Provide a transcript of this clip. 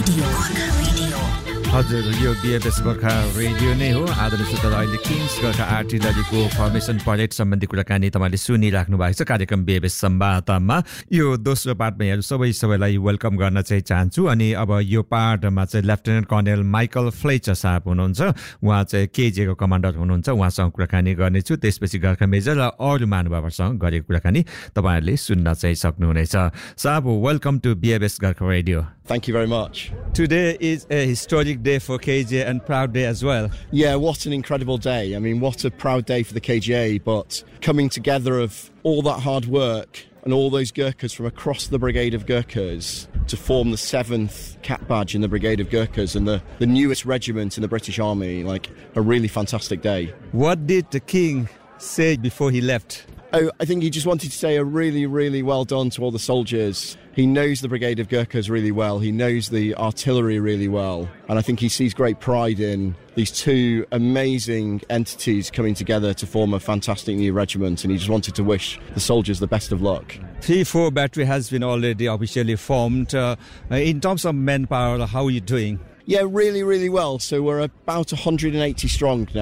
हजुर यो BFS Gorkha radio नै हो आदरणीय श्रोता अहिले किङ्स गोर्खा आर्टिलरीको फर्मेसन परेड सम्बन्धी कुराकानी तपाईले सुनिराख्नु भएको छ कार्यक्रम बीएफएस संवादमा यो दोस्रो पार्टमा यहाँहरु सबैलाई वेलकम गर्न चाहिँ चाहन्छु अनि अब यो पार्टमा चाहिँ लेफ्टिनेन्ट कर्नेल माइकल फ्लेचर साहब हुनुहुन्छ उहाँ चाहिँ केजे को कमान्डर हुनुहुन्छ उहाँसँग कुराकानी गर्नेछु त्यसपछि गोर्खा मेजर र अरु महानुभावहरुसँग गरेको कुराकानी तपाईहरुले सुन्न चाहिँ सक्नुहुनेछ साहब welcome to BFS Gorkha radio Thank you very much. Today is a historic day for KGA and proud day as well. Yeah, what an incredible day. I mean, what a proud day for the KGA, but coming together of all that hard work and all those Gurkhas from across the Brigade of Gurkhas to form the 7th cap badge in the Brigade of Gurkhas and the newest regiment in the British Army, like a really fantastic day. What did the King say before he left? Oh, I think he just wanted to say a really, really well done to all the soldiers. He knows the Brigade of Gurkhas really well. He knows the artillery really well. And I think he sees great pride in these two amazing entities coming together to form a fantastic new regiment. And he just wanted to wish the soldiers the best of luck. 3-4 battery has been already officially formed. In terms of manpower, how are you doing? Yeah, really, really well. So we're about 180 strong now.